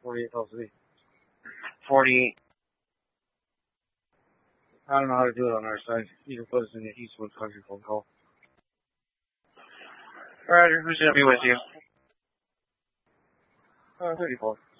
48 tells me. 48. I don't know how to do it on our side. You can put us in the Eastwood Country phone call. Roger, who's going to be with you? 34.